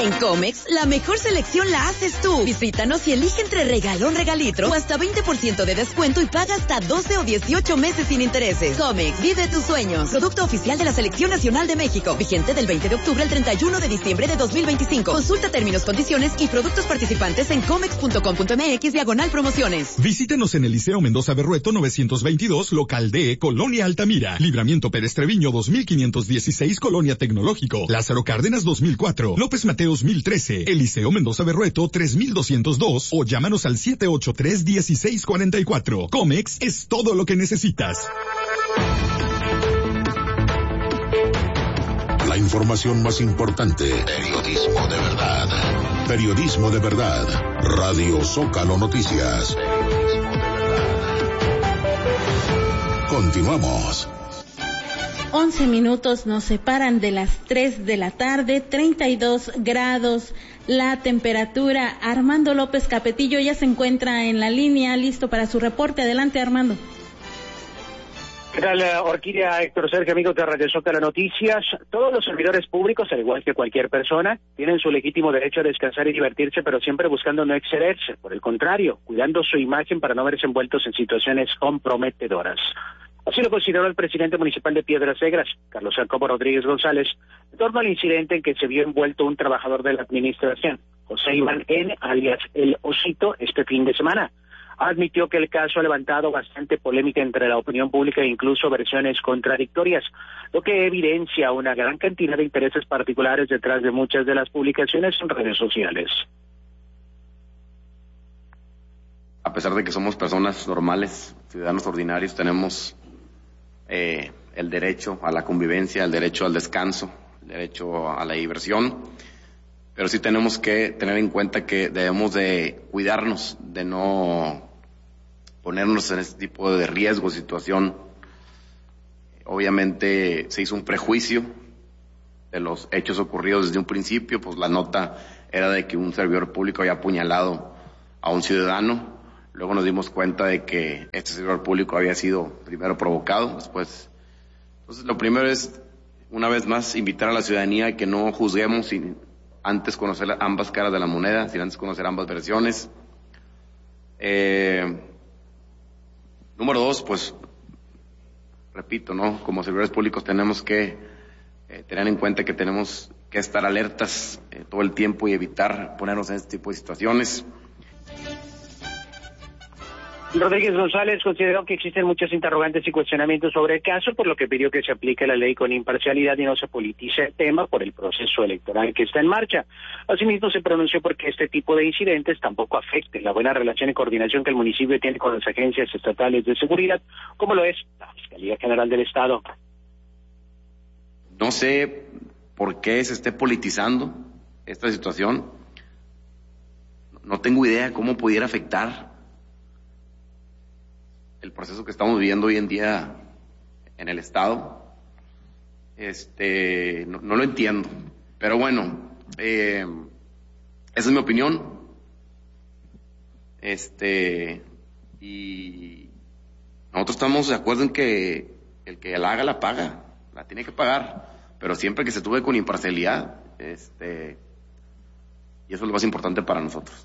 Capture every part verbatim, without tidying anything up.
En Comex, la mejor selección la haces tú. Visítanos y elige entre regalón regalitro o hasta veinte por ciento de descuento y paga hasta doce o dieciocho meses sin intereses. Comex, vive tus sueños. Producto oficial de la Selección Nacional de México. Vigente del veinte de octubre al treinta y uno de diciembre de dos mil veinticinco. Consulta términos, condiciones y productos participantes en comex punto com punto mx diagonal promociones. Visítenos en el Liceo Mendoza Berrueto novecientos veintidós, local D, Colonia Altamira. Libramiento Pérez Treviño dos mil quinientos dieciséis, Colonia Tecnológico. Lázaro Cárdenas dos mil cuatro. López Mateos mil trece. El Liceo Mendoza Berrueto tres mil doscientos dos o llámanos al siete ocho tres, dieciséis cuarenta y cuatro. Comex es todo lo que necesitas. La información más importante. Periodismo de verdad. Periodismo de verdad. Radio Zócalo Noticias. Periodismo de verdad. Continuamos. once minutos nos separan de las tres de la tarde, treinta y dos grados la temperatura. Armando López Capetillo ya se encuentra en la línea, listo para su reporte. Adelante, Armando. ¿Qué tal, Orquídea, Héctor Sergio, amigos de Radio Zócalo Noticias? Todos los servidores públicos, al igual que cualquier persona, tienen su legítimo derecho a descansar y divertirse, pero siempre buscando no excederse. Por el contrario, cuidando su imagen para no verse envueltos en situaciones comprometedoras. Así lo consideró el presidente municipal de Piedras Negras, Carlos Jacobo Rodríguez González, en torno al incidente en que se vio envuelto un trabajador de la administración, José Iván N., alias El Osito, este fin de semana. Admitió que el caso ha levantado bastante polémica entre la opinión pública e incluso versiones contradictorias, lo que evidencia una gran cantidad de intereses particulares detrás de muchas de las publicaciones en redes sociales. A pesar de que somos personas normales, ciudadanos ordinarios, tenemos eh, el derecho a la convivencia, el derecho al descanso, el derecho a la diversión, pero sí tenemos que tener en cuenta que debemos de cuidarnos, de no ponernos en este tipo de riesgo, situación. Obviamente se hizo un prejuicio de los hechos ocurridos desde un principio, pues la nota era de que un servidor público había apuñalado a un ciudadano. Luego nos dimos cuenta de que este servidor público había sido primero provocado, después. Entonces lo primero es, una vez más, invitar a la ciudadanía a que no juzguemos sin antes conocer ambas caras de la moneda, sin antes conocer ambas versiones. Eh, número dos, pues, repito, ¿no? Como servidores públicos tenemos que eh, tener en cuenta que tenemos que estar alertas eh, todo el tiempo y evitar ponernos en este tipo de situaciones. Rodríguez González consideró que existen muchas interrogantes y cuestionamientos sobre el caso, por lo que pidió que se aplique la ley con imparcialidad y no se politice el tema por el proceso electoral que está en marcha. Asimismo, se pronunció porque este tipo de incidentes tampoco afecten la buena relación y coordinación que el municipio tiene con las agencias estatales de seguridad, como lo es la Fiscalía General del Estado. No sé por qué se esté politizando esta situación. No tengo idea cómo pudiera afectar el proceso que estamos viviendo hoy en día en el Estado. Este, no, no lo entiendo. Pero bueno, eh, esa es mi opinión. Este, y nosotros estamos de acuerdo en que el que la haga la paga, la tiene que pagar, pero siempre que se tuve con imparcialidad. Este, y eso es lo más importante para nosotros.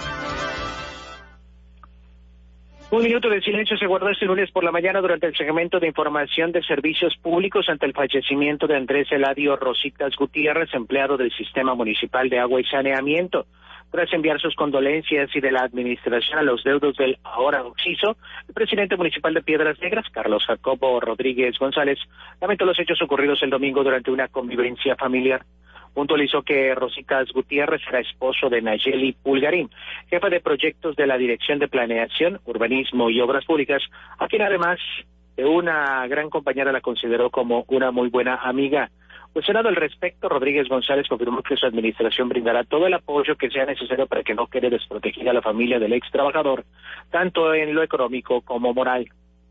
Un minuto de silencio se guardó este lunes por la mañana durante el segmento de información de servicios públicos ante el fallecimiento de Andrés Eladio Rositas Gutiérrez, empleado del Sistema Municipal de Agua y Saneamiento. Tras enviar sus condolencias y de la administración a los deudos del ahora occiso, el presidente municipal de Piedras Negras, Carlos Jacobo Rodríguez González, lamentó los hechos ocurridos el domingo durante una convivencia familiar. Puntualizó que Rositas Gutiérrez era esposo de Nayeli Pulgarín, jefa de proyectos de la Dirección de Planeación, Urbanismo y Obras Públicas, a quien además de una gran compañera la consideró como una muy buena amiga. Cuestionado al respecto, Rodríguez González confirmó que su administración brindará todo el apoyo que sea necesario para que no quede desprotegida la familia del ex trabajador, tanto en lo económico como moral.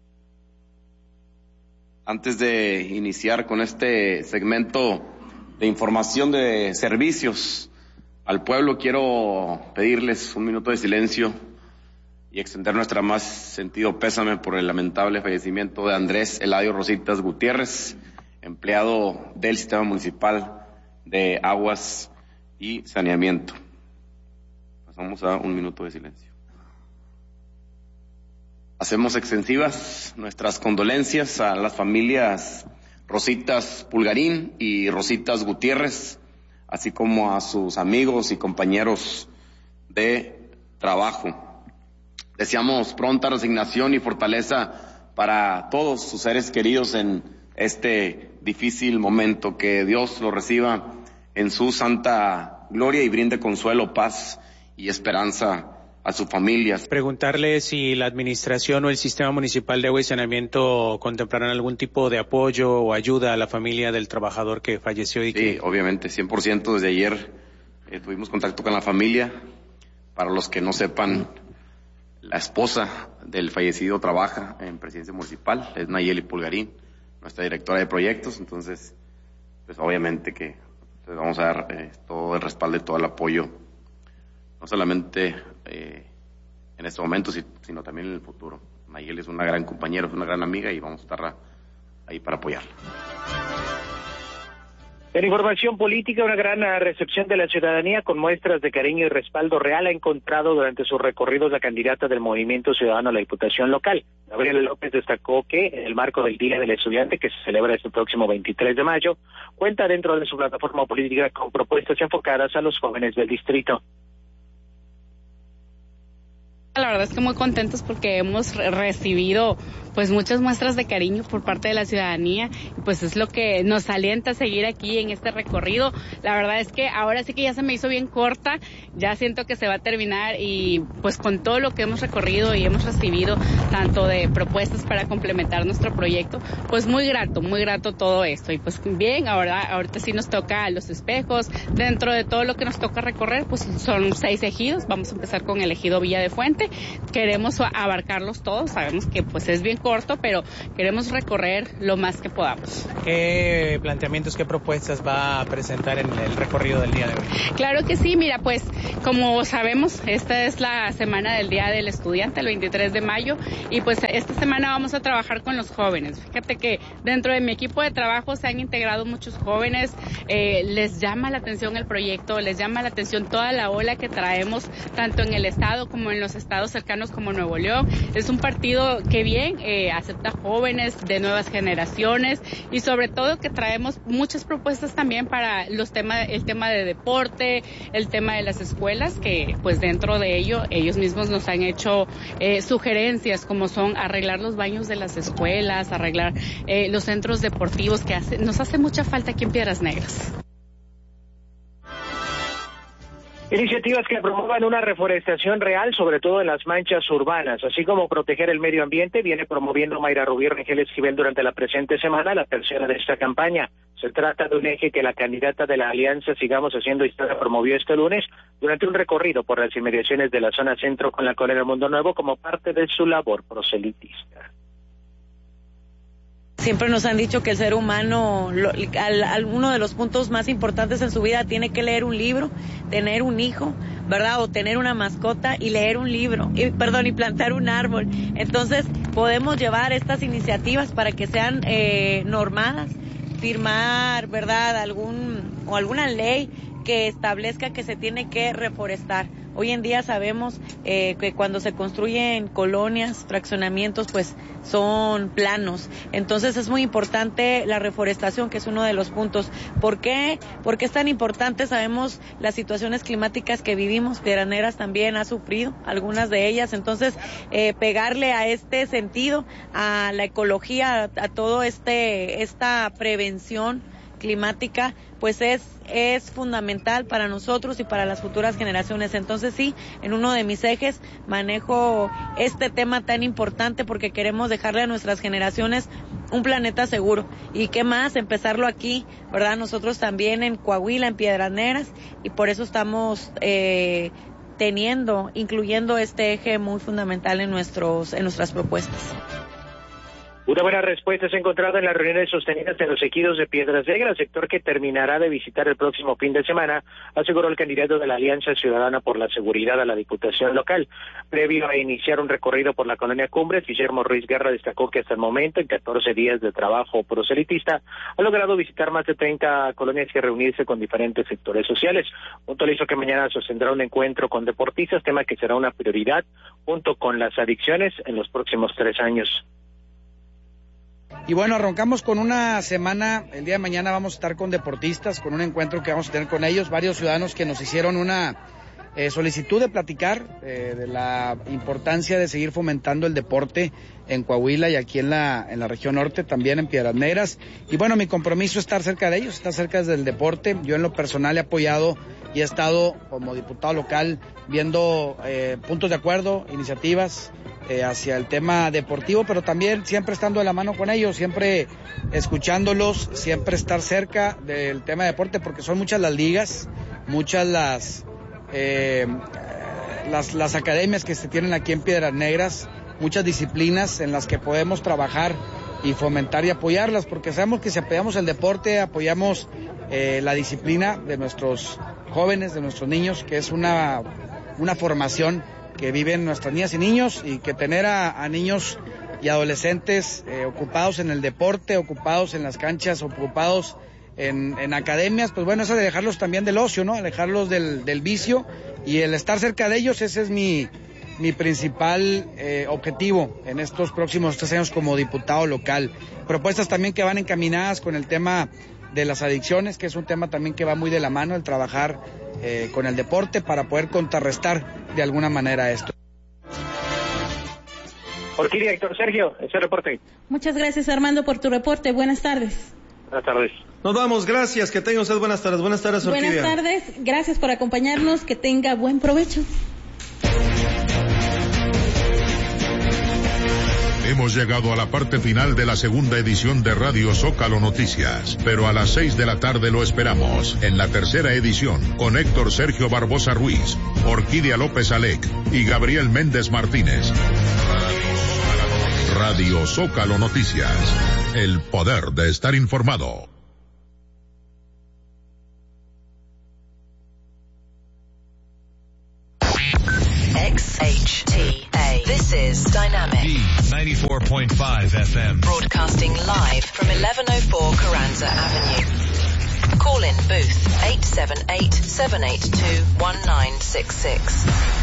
Antes de iniciar con este segmento de información de servicios al pueblo, quiero pedirles un minuto de silencio y extender nuestra más sentido pésame por el lamentable fallecimiento de Andrés Eladio Rositas Gutiérrez, empleado del Sistema Municipal de Aguas y saneamiento. Pasamos a un minuto de silencio. Hacemos extensivas nuestras condolencias a las familias Rositas Pulgarín y Rositas Gutiérrez, así como a sus amigos y compañeros de trabajo. Deseamos pronta resignación y fortaleza para todos sus seres queridos en este difícil momento. Que Dios los reciba en su santa gloria y brinde consuelo, paz y esperanza a sus familias. Preguntarle si la administración o el sistema municipal de agua y saneamiento contemplarán algún tipo de apoyo o ayuda a la familia del trabajador que falleció. Y sí, que... obviamente, cien por ciento. Desde ayer eh, tuvimos contacto con la familia. Para los que no sepan, la esposa del fallecido trabaja en Presidencia Municipal, es Nayeli Pulgarín, nuestra directora de proyectos. Entonces, pues obviamente que les vamos a dar eh, todo el respaldo y todo el apoyo, no solamente eh, en este momento, sino también en el futuro. Nayeli es una gran compañera, es una gran amiga y vamos a estar ahí para apoyarla. En información política, una gran recepción de la ciudadanía con muestras de cariño y respaldo real ha encontrado durante sus recorridos la candidata del Movimiento Ciudadano a la Diputación Local. Gabriela López destacó que, en el marco del Día del Estudiante, que se celebra este próximo veintitrés de mayo, cuenta dentro de su plataforma política con propuestas enfocadas a los jóvenes del distrito. La verdad es que muy contentos porque hemos recibido pues muchas muestras de cariño por parte de la ciudadanía, y pues es lo que nos alienta a seguir aquí en este recorrido. La verdad es que ahora sí que ya se me hizo bien corta, ya siento que se va a terminar, y pues con todo lo que hemos recorrido y hemos recibido tanto de propuestas para complementar nuestro proyecto, pues muy grato, muy grato todo esto. Y pues bien, ahora ahorita sí nos toca Los Espejos. Dentro de todo lo que nos toca recorrer, pues son seis ejidos. Vamos a empezar con el ejido Villa de Fuente. Queremos abarcarlos todos, sabemos que pues es bien corto, pero queremos recorrer lo más que podamos. ¿Qué planteamientos, qué propuestas va a presentar en el recorrido del día de hoy? Claro que sí, mira, pues como sabemos, esta es la semana del Día del Estudiante, el veintitrés de mayo, y pues esta semana vamos a trabajar con los jóvenes. Fíjate que dentro de mi equipo de trabajo se han integrado muchos jóvenes, eh, les llama la atención el proyecto, les llama la atención toda la ola que traemos, tanto en el estado como en los estados cercanos como Nuevo León. Es un partido que bien eh, acepta jóvenes de nuevas generaciones, y sobre todo que traemos muchas propuestas también para los temas, el tema de deporte, el tema de las escuelas, que pues dentro de ello ellos mismos nos han hecho eh, sugerencias, como son arreglar los baños de las escuelas, arreglar eh, los centros deportivos, que hace, nos hace mucha falta aquí en Piedras Negras. Iniciativas que promuevan una reforestación real, sobre todo en las manchas urbanas, así como proteger el medio ambiente, viene promoviendo Mayra Rubí Rengel Esquivel durante la presente semana, la tercera de esta campaña. Se trata de un eje que la candidata de la Alianza Sigamos Haciendo Historia promovió este lunes durante un recorrido por las inmediaciones de la zona centro con la colonia Mundo Nuevo como parte de su labor proselitista. Siempre nos han dicho que el ser humano, lo, al, al, uno de los puntos más importantes en su vida, tiene que leer un libro, tener un hijo, ¿verdad? O tener una mascota y leer un libro, y, perdón, y plantar un árbol. Entonces, podemos llevar estas iniciativas para que sean eh, normadas, firmar, ¿verdad? Algún, o alguna ley que establezca que se tiene que reforestar. Hoy en día sabemos eh, que cuando se construyen colonias, fraccionamientos, pues son planos. Entonces es muy importante la reforestación, que es uno de los puntos. ¿Por qué? Porque es tan importante. Sabemos las situaciones climáticas que vivimos. Piedras Negras también ha sufrido algunas de ellas. Entonces, eh, pegarle a este sentido, a la ecología, a, a todo este esta prevención climática, pues es es fundamental para nosotros y para las futuras generaciones. Entonces sí, en uno de mis ejes manejo este tema tan importante, porque queremos dejarle a nuestras generaciones un planeta seguro. Y qué más, empezarlo aquí, ¿verdad? Nosotros también en Coahuila, en Piedras Negras, y por eso estamos eh, teniendo, incluyendo este eje muy fundamental en nuestros en nuestras propuestas. Una buena respuesta se ha encontrado en las reuniones sostenidas en los ejidos de Piedras Negras, sector que terminará de visitar el próximo fin de semana, aseguró el candidato de la Alianza Ciudadana por la Seguridad a la Diputación Local. Previo a iniciar un recorrido por la colonia Cumbres, Guillermo Ruiz Guerra destacó que hasta el momento, en catorce días de trabajo proselitista, ha logrado visitar más de treinta colonias y reunirse con diferentes sectores sociales. Puntualizó que mañana sostendrá un encuentro con deportistas, tema que será una prioridad junto con las adicciones en los próximos tres años. Y bueno, arrancamos con una semana, el día de mañana vamos a estar con deportistas, con un encuentro que vamos a tener con ellos, varios ciudadanos que nos hicieron una eh, solicitud de platicar eh, de la importancia de seguir fomentando el deporte en Coahuila y aquí en la en la región norte, también en Piedras Negras. Y bueno, mi compromiso es estar cerca de ellos, estar cerca del deporte. Yo en lo personal he apoyado y he estado como diputado local viendo eh, puntos de acuerdo, iniciativas eh, hacia el tema deportivo, pero también siempre estando de la mano con ellos, siempre escuchándolos, siempre estar cerca del tema de deporte, porque son muchas las ligas, muchas las eh, las, las academias que se tienen aquí en Piedras Negras, muchas disciplinas en las que podemos trabajar y fomentar y apoyarlas, porque sabemos que si apoyamos el deporte, apoyamos eh, la disciplina de nuestros jóvenes, de nuestros niños, que es una, una formación que viven nuestras niñas y niños, y que tener a, a niños y adolescentes eh, ocupados en el deporte, ocupados en las canchas, ocupados en, en academias, pues bueno, eso de dejarlos también del ocio, ¿no? Alejarlos del, del vicio, y el estar cerca de ellos, ese es mi, mi principal eh, objetivo en estos próximos tres años como diputado local. Propuestas también que van encaminadas con el tema de las adicciones, que es un tema también que va muy de la mano, el trabajar eh, con el deporte para poder contrarrestar de alguna manera esto. Orquídea, Héctor Sergio, ese reporte. Muchas gracias, Armando, por tu reporte. Buenas tardes. Buenas tardes. Nos vamos, gracias, que tenga usted buenas tardes. Buenas tardes, Orquídea. Buenas tardes, gracias por acompañarnos, que tenga buen provecho. Hemos llegado a la parte final de la segunda edición de Radio Zócalo Noticias, pero a las seis de la tarde lo esperamos en la tercera edición con Héctor Sergio Barbosa Ruiz, Orquídea López Alec y Gabriel Méndez Martínez. Radio Zócalo Noticias, el poder de estar informado. X H T A. This is Dynamic. B ninety-four point five F M. Broadcasting live from eleven oh four Carranza Avenue. Call in booth eight seven eight, seven eight two, one nine six six.